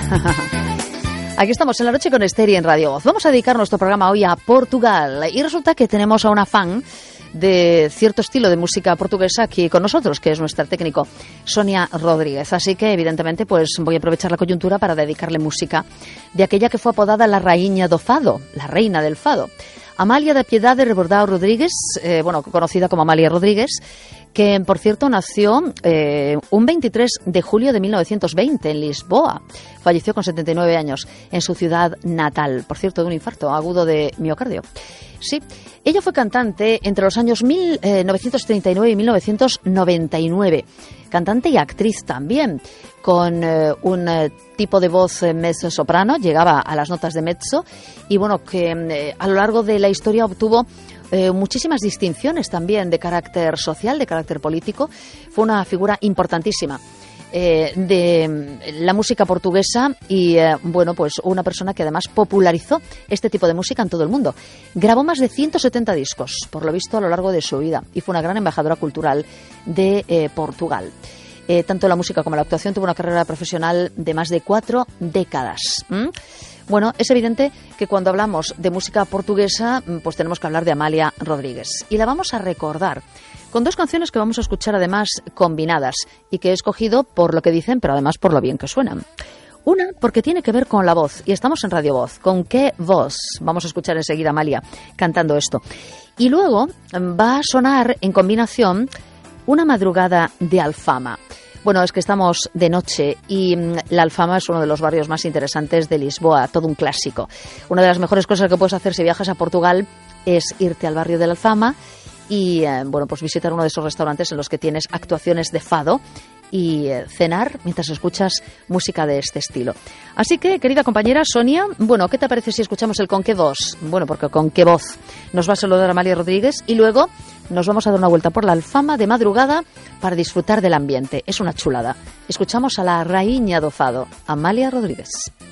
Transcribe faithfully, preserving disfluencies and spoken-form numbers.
Aquí estamos en La Noche con Esther y en Radio Voz. Vamos a dedicar nuestro programa hoy a Portugal y resulta que tenemos a una fan de cierto estilo de música portuguesa aquí con nosotros, que es nuestra técnico Sonia Rodríguez. Así que, evidentemente, pues voy a aprovechar la coyuntura para dedicarle música de aquella que fue apodada la Rainha do Fado, la reina del fado. Amália da Piedade Rebordao Rodríguez, eh, bueno, conocida como Amália Rodríguez, que, por cierto, nació eh, un veintitrés de julio de mil novecientos veinte en Lisboa. Falleció con setenta y nueve años en su ciudad natal, por cierto, de un infarto agudo de miocardio. Sí, ella fue cantante entre los años mil novecientos treinta y nueve y mil novecientos noventa y nueve. Cantante y actriz también, con eh, un eh, tipo de voz eh, mezzo-soprano, llegaba a las notas de mezzo y bueno, que eh, a lo largo de la historia obtuvo eh, muchísimas distinciones también de carácter social, de carácter político. Fue una figura importantísima eh, de la música portuguesa y eh, bueno, pues una persona que además popularizó este tipo de música en todo el mundo. Grabó más de ciento setenta discos, por lo visto, a lo largo de su vida y fue una gran embajadora cultural de eh, Portugal. Eh, tanto la música como la actuación, tuvo una carrera profesional de más de cuatro décadas. ¿Mm? Bueno, es evidente que cuando hablamos de música portuguesa, pues tenemos que hablar de Amália Rodríguez. Y la vamos a recordar con dos canciones que vamos a escuchar además combinadas y que he escogido por lo que dicen, pero además por lo bien que suenan. Una, porque tiene que ver con la voz, y estamos en Radio Voz. ¿Con qué voz? Vamos a escuchar enseguida a Amália cantando esto. Y luego va a sonar en combinación Una madrugada de Alfama. Bueno, es que estamos de noche y la Alfama es uno de los barrios más interesantes de Lisboa, todo un clásico. Una de las mejores cosas que puedes hacer si viajas a Portugal es irte al barrio de la Alfama y, eh, bueno, pues visitar uno de esos restaurantes en los que tienes actuaciones de fado y eh, cenar mientras escuchas música de este estilo. Así que, querida compañera Sonia, bueno, ¿qué te parece si escuchamos el Con qué voz? Bueno, porque con qué voz nos va a saludar Amália Rodríguez y luego nos vamos a dar una vuelta por la Alfama de madrugada para disfrutar del ambiente. Es una chulada. Escuchamos a la Rainha do Fado, Amália Rodríguez.